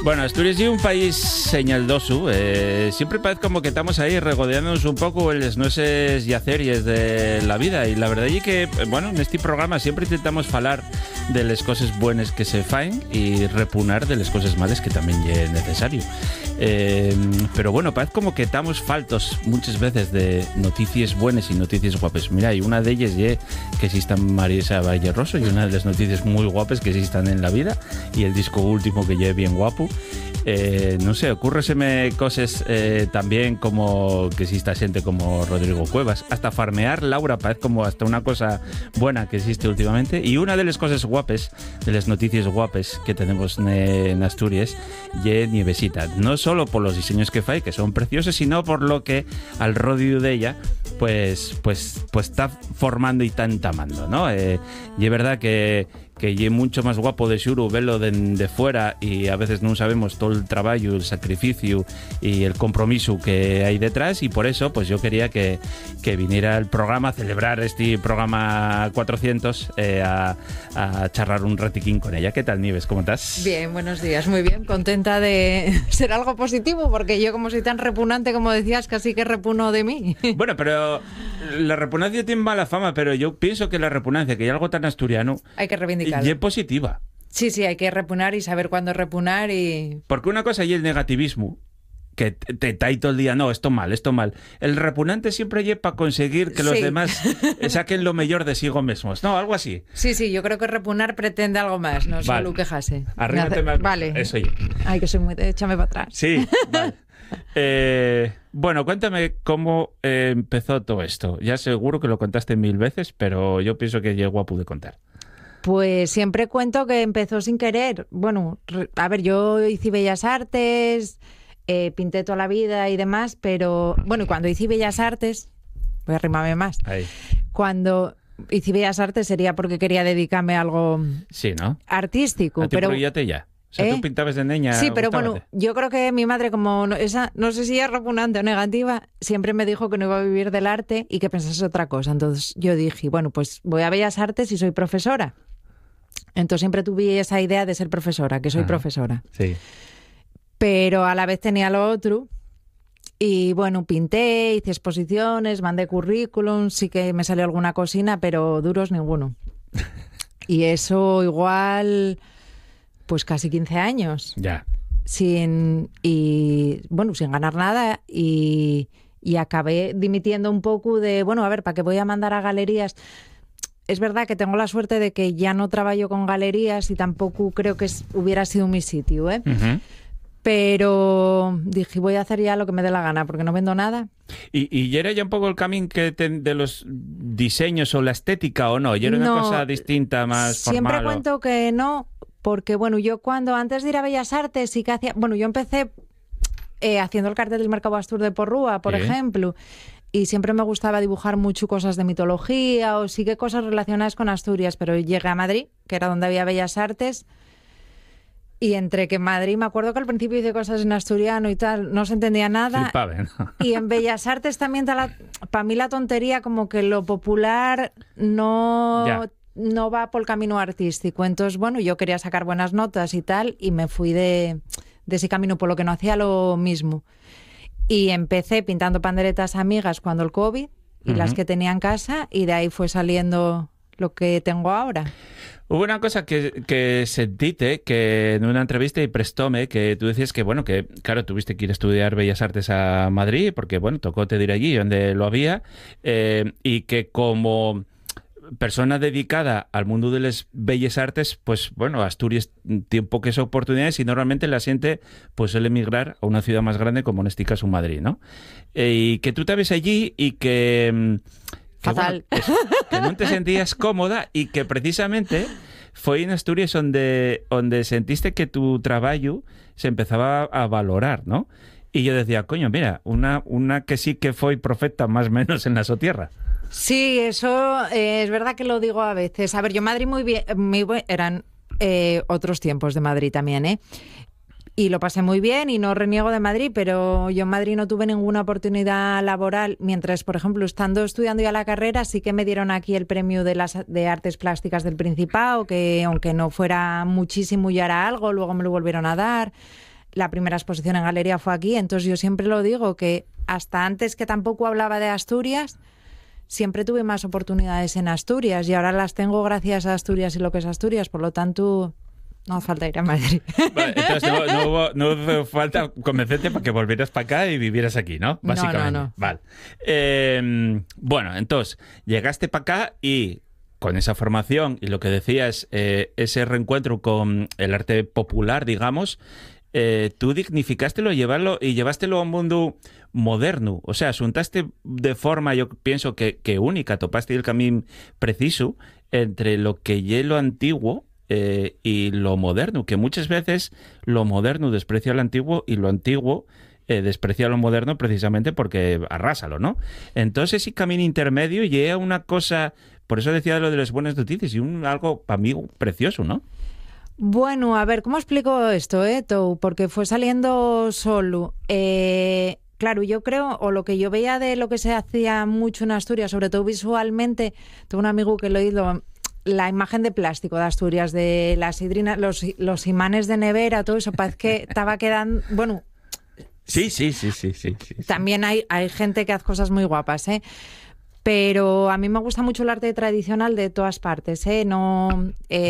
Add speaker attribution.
Speaker 1: Bueno, Asturias es un país señaldoso. Siempre parece como que estamos ahí regodeándonos un poco en las nueces y haceries de la vida. Y la verdad es que, bueno, en este programa siempre intentamos falar de las cosas buenas que se faen y repunar de las cosas malas que también es necesario. Pero bueno, parece como que estamos faltos muchas veces de noticias buenas y noticias guapas. Mira, y una de ellas es que existan Marisa Valle Rosso, y una de las noticias muy guapas que existan en la vida, y el disco último que es bien guapo. No sé, ocurreseme cosas también como que exista gente como Rodrigo Cuevas, hasta farmear Laura parece como hasta una cosa buena que existe últimamente. Y una de las cosas guapes, de las noticias guapes que tenemos en Asturias, es Nievesita, no solo por los diseños que fai, que son preciosos, sino por lo que al rodio de ella pues está formando y tan tamando, ¿no? Y es verdad que es mucho más guapo de xuru verlo de fuera, y a veces no sabemos todo el trabajo, el sacrificio y el compromiso que hay detrás, y por eso pues yo quería que viniera el programa a celebrar este programa 400 a charlar un ratiquín con ella. ¿Qué tal, Nieves? ¿Cómo estás?
Speaker 2: Bien, buenos días, muy bien, contenta de ser algo positivo, porque yo, como soy tan repugnante como decías, casi que repuno de mí.
Speaker 1: Bueno, pero la repugnancia tiene mala fama, pero yo pienso que la repugnancia, que hay algo tan asturiano,
Speaker 2: hay que reivindicarlo.
Speaker 1: Y es positiva.
Speaker 2: Sí, hay que repunar y saber cuándo repunar.
Speaker 1: Porque una cosa y el negativismo, que te está todo el día, no, esto mal. El repugnante siempre lleva para conseguir que los demás saquen lo mejor de sí mismos, ¿no? Algo así.
Speaker 2: Sí, yo creo que repunar pretende algo más, no solo quejarse.
Speaker 1: Arrímate más.
Speaker 2: Vale.
Speaker 1: Eso ya.
Speaker 2: Ay, que soy muy... Échame para atrás.
Speaker 1: Sí, vale. Bueno, cuéntame cómo empezó todo esto. Ya seguro que lo contaste 1000 veces, pero yo pienso que es guapo de contar.
Speaker 2: Pues siempre cuento que empezó sin querer. Bueno, a ver, yo hice Bellas Artes, pinté toda la vida y demás, pero bueno, y cuando hice Bellas Artes, voy a arrimarme más.
Speaker 1: Ahí.
Speaker 2: Cuando hice Bellas Artes sería porque quería dedicarme a algo artístico.
Speaker 1: ¿A ti
Speaker 2: pero
Speaker 1: ya? O sea, tú pintabas de niña.
Speaker 2: Sí, pero
Speaker 1: gustábate.
Speaker 2: bueno, yo creo que mi madre, como esa, no sé si es repugnante o negativa, siempre me dijo que no iba a vivir del arte y que pensase otra cosa. Entonces yo dije, bueno, pues voy a Bellas Artes y soy profesora. Entonces siempre tuve esa idea de ser profesora, que soy profesora.
Speaker 1: Sí.
Speaker 2: Pero a la vez tenía lo otro. Y bueno, pinté, hice exposiciones, mandé currículum, sí que me salió alguna cocina, pero duros ninguno. Y eso igual, pues casi 15 años.
Speaker 1: Ya.
Speaker 2: Sin ganar nada, y acabé dimitiendo un poco de, bueno, a ver, ¿para qué voy a mandar a galerías? Es verdad que tengo la suerte de que ya no trabajo con galerías y tampoco creo que hubiera sido mi sitio, ¿eh?
Speaker 1: Uh-huh.
Speaker 2: Pero dije, voy a hacer ya lo que me dé la gana, porque no vendo nada.
Speaker 1: ¿Y era ya un poco el camino de los diseños o la estética, o no? ¿Y era una cosa distinta, más formal?
Speaker 2: Siempre cuento que no, porque bueno, yo antes de ir a Bellas Artes sí que hacía... Bueno, yo empecé haciendo el cartel del Mercado Astur de Porrúa, por ejemplo, y siempre me gustaba dibujar mucho cosas de mitología o sí que cosas relacionadas con Asturias, pero llegué a Madrid, que era donde había Bellas Artes, y entre que en Madrid, me acuerdo que al principio hice cosas en asturiano y tal, no se entendía nada.
Speaker 1: Flipaba, ¿no?
Speaker 2: Y en Bellas Artes también para mí la tontería, como que lo popular no va por el camino artístico. Entonces, bueno, yo quería sacar buenas notas y tal, y me fui de ese camino, por lo que no hacía lo mismo. Y empecé pintando panderetas amigas cuando el COVID, y las que tenía en casa, y de ahí fue saliendo lo que tengo ahora.
Speaker 1: Hubo una cosa que sentiste que en una entrevista y prestóme, que tú decías que, bueno, que claro, tuviste que ir a estudiar Bellas Artes a Madrid, porque, bueno, tocó te ir allí donde lo había, y que como persona dedicada al mundo de las bellas artes, pues bueno, Asturias tiene pocas oportunidades y normalmente la gente pues suele emigrar a una ciudad más grande, como en este caso Madrid, ¿no? Y que tú te ves allí y que...
Speaker 2: Fatal.
Speaker 1: Bueno, que no te sentías cómoda, y que precisamente fue en Asturias donde sentiste que tu trabajo se empezaba a valorar, ¿no? Y yo decía, coño, mira, una que sí que fue profeta más o menos en la so tierra.
Speaker 2: Sí, eso es verdad que lo digo a veces. A ver, yo Madrid muy bien, eran otros tiempos de Madrid también, ¿eh? Y lo pasé muy bien y no reniego de Madrid, pero yo en Madrid no tuve ninguna oportunidad laboral, mientras, por ejemplo, estando estudiando ya la carrera, sí que me dieron aquí el premio de Artes Plásticas del Principado, que aunque no fuera muchísimo ya era algo, luego me lo volvieron a dar. la primera exposición en galería fue aquí, entonces yo siempre lo digo, que hasta antes que tampoco hablaba de Asturias, siempre tuve más oportunidades en Asturias y ahora las tengo gracias a Asturias y lo que es Asturias, por lo tanto no hace falta ir a Madrid.
Speaker 1: Vale, entonces no hace falta convencerte para que volvieras para acá y vivieras aquí, ¿no? Básicamente.
Speaker 2: No.
Speaker 1: Vale. Bueno, entonces llegaste para acá y con esa formación y lo que decías, ese reencuentro con el arte popular, digamos, tú dignificástelo y llevástelo a un mundo moderno. O sea, asuntaste de forma, yo pienso que única, topaste el camino preciso entre lo que es lo antiguo y lo moderno, que muchas veces lo moderno desprecia lo antiguo y lo antiguo desprecia lo moderno precisamente porque arrásalo, ¿no? Entonces ese camino intermedio llega una cosa, por eso decía lo de las buenas noticias, y algo para mí precioso, ¿no?
Speaker 2: Bueno, a ver, ¿cómo explico esto, Tou? Porque fue saliendo solo. Claro, yo creo, o lo que yo veía de lo que se hacía mucho en Asturias, sobre todo visualmente, tengo un amigo que lo hizo, la imagen de plástico de Asturias, de las hidrinas, los imanes de nevera, todo eso, parece que estaba quedando, bueno...
Speaker 1: Sí.
Speaker 2: También hay gente que hace cosas muy guapas, ¿eh? Pero a mí me gusta mucho el arte tradicional de todas partes, ¿eh? No...